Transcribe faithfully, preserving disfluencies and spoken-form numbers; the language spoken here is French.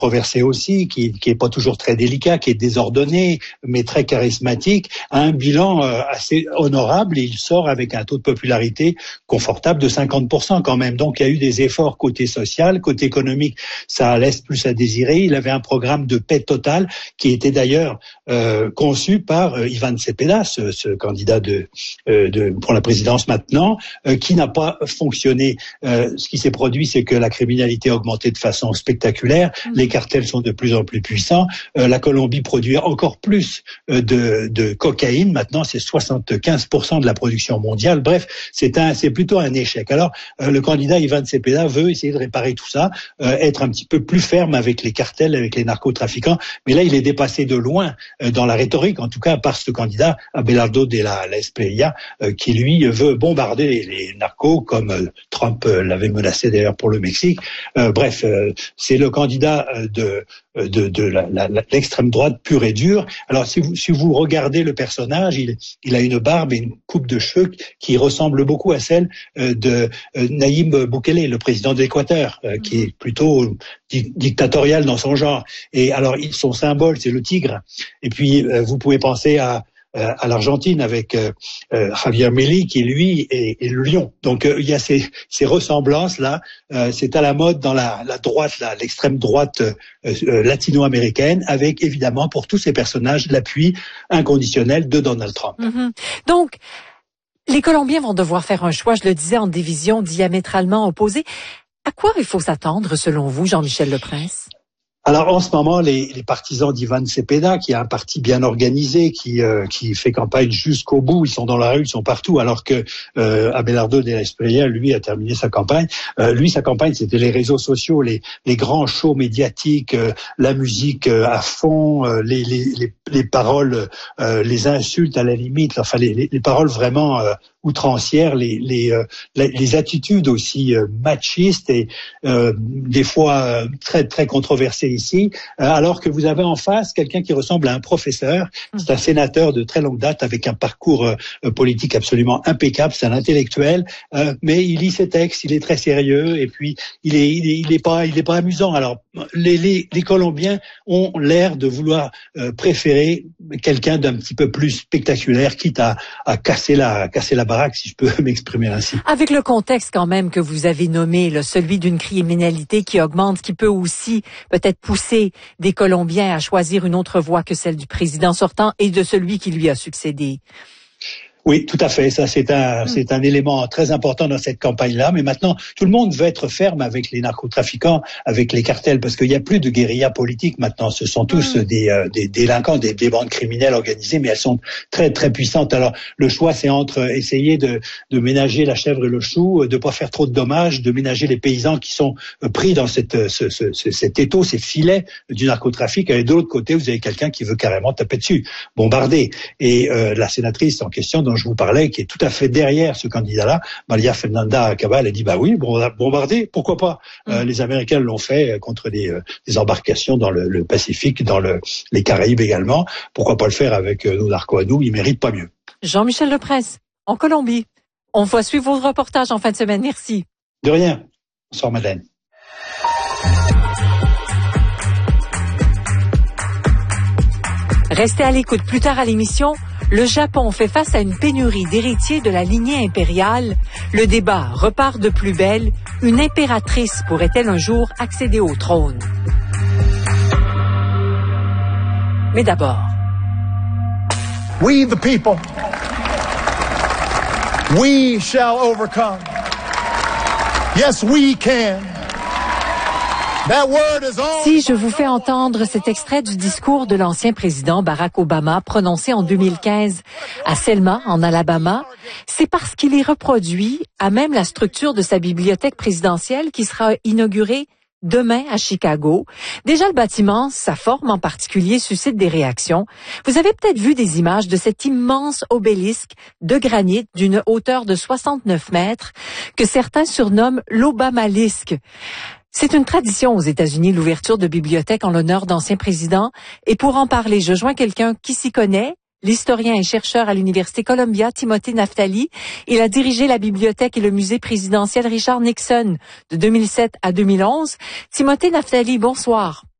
controversé aussi, qui qui est pas toujours très délicat, qui est désordonné, mais très charismatique, a un bilan euh, assez honorable et il sort avec un taux de popularité confortable de cinquante pour cent quand même. Donc il y a eu des efforts côté social, côté économique, ça laisse plus à désirer. Il avait un programme de paix totale qui était d'ailleurs euh, conçu par euh, Ivan Cepeda, ce, ce candidat de, euh, de pour la présidence maintenant, euh, qui n'a pas fonctionné. Euh, ce qui s'est produit, c'est que la criminalité a augmenté de façon spectaculaire. Mmh. Les cartels sont de plus en plus puissants. Euh, la Colombie produit encore plus euh, de, de cocaïne. Maintenant, c'est soixante-quinze pour cent de la production mondiale. Bref, c'est un, c'est plutôt un échec. Alors, euh, le candidat Ivan Cepeda veut essayer de réparer tout ça, euh, être un petit peu plus ferme avec les cartels, avec les narcotrafiquants. Mais là, il est dépassé de loin euh, dans la rhétorique, en tout cas par ce candidat Abelardo de la, la S P I A, euh, qui lui veut bombarder les, les narcos comme euh, Trump euh, l'avait menacé d'ailleurs pour le Mexique. Euh, bref, euh, c'est le candidat euh, de de, de la, la, l'extrême droite pure et dure. Alors si vous si vous regardez le personnage, il il a une barbe et une coupe de cheveux qui ressemble beaucoup à celle euh, de euh, Nayib Bukele, le président de l'Équateur, euh, qui est plutôt di- dictatorial dans son genre. Et alors son symbole, c'est le tigre. Et puis euh, vous pouvez penser à à l'Argentine avec euh, euh, Javier Milei qui lui est, est le lion. Donc euh, il y a ces, ces ressemblances là. Euh, c'est à la mode dans la, la droite, là, l'extrême droite euh, euh, latino-américaine, avec évidemment pour tous ces personnages l'appui inconditionnel de Donald Trump. Mm-hmm. Donc les Colombiens vont devoir faire un choix, je le disais, en divisions diamétralement opposées. À quoi il faut s'attendre selon vous, Jean-Michel Leprince? Alors en ce moment, les, les partisans d'Ivan Cepeda, qui a un parti bien organisé, qui euh, qui fait campagne jusqu'au bout, ils sont dans la rue, ils sont partout, alors que euh, Abelardo de la S P I A, lui, a terminé sa campagne. Euh, lui, sa campagne, c'était les réseaux sociaux, les les grands shows médiatiques, euh, la musique euh, à fond, euh, les, les les les paroles, euh, les insultes à la limite, enfin les les, les paroles vraiment euh, outrancières, les les, euh, les les attitudes aussi euh, machistes et euh, des fois euh, très très controversées ici, euh, alors que vous avez en face quelqu'un qui ressemble à un professeur. C'est un sénateur de très longue date avec un parcours euh, politique absolument impeccable. C'est un intellectuel, euh, mais il lit ses textes, il est très sérieux et puis il est il est, il est pas il est pas amusant. Alors les les, les Colombiens ont l'air de vouloir euh, préférer quelqu'un d'un petit peu plus spectaculaire, quitte à à casser la à casser la baraque, si je peux m'exprimer ainsi. Avec le contexte quand même que vous avez nommé, là, celui d'une criminalité qui augmente, qui peut aussi peut-être pousser des Colombiens à choisir une autre voie que celle du président sortant et de celui qui lui a succédé. Oui, tout à fait. Ça, c'est un, c'est un élément très important dans cette campagne-là. Mais maintenant, tout le monde veut être ferme avec les narcotrafiquants, avec les cartels, parce qu'il n'y a plus de guérilla politique maintenant. Ce sont tous mmh. des, euh, des délinquants, des, des bandes criminelles organisées, mais elles sont très, très puissantes. Alors, le choix, c'est entre essayer de, de ménager la chèvre et le chou, de pas faire trop de dommages, de ménager les paysans qui sont pris dans cette, ce, ce, ce, cet étau, ces filets du narcotrafic. Et de l'autre côté, vous avez quelqu'un qui veut carrément taper dessus, bombarder. Et euh, la sénatrice en question, dont je vous parlais, qui est tout à fait derrière ce candidat-là, Maria Fernanda Cabal, a dit bah oui, bombarder, pourquoi pas. Mm. Euh, les Américains l'ont fait contre des, euh, des embarcations dans le, le Pacifique, dans le, les Caraïbes également. Pourquoi pas le faire avec euh, nos narcos à nous? Ils méritent pas mieux. Jean-Michel Leprince, en Colombie. On va suivre vos reportages en fin de semaine. Merci. De rien. Bonsoir Madeleine. Restez à l'écoute. Plus tard à l'émission, le Japon fait face à une pénurie d'héritiers de la lignée impériale. Le débat repart de plus belle. Une impératrice pourrait-elle un jour accéder au trône? Mais d'abord... We the people, we shall overcome. Yes, we can. Si je vous fais entendre cet extrait du discours de l'ancien président Barack Obama prononcé en deux mille quinze à Selma, en Alabama, c'est parce qu'il est reproduit à même la structure de sa bibliothèque présidentielle qui sera inaugurée demain à Chicago. Déjà, le bâtiment, sa forme en particulier, suscite des réactions. Vous avez peut-être vu des images de cet immense obélisque de granit d'une hauteur de soixante-neuf mètres que certains surnomment l'Obamalisque. C'est une tradition aux États-Unis, l'ouverture de bibliothèques en l'honneur d'anciens présidents. Et pour en parler, je joins quelqu'un qui s'y connaît, l'historien et chercheur à l'Université Columbia, Timothée Naftali. Il a dirigé la bibliothèque et le musée présidentiel Richard Nixon de deux mille sept à deux mille onze. Timothée Naftali, bonsoir.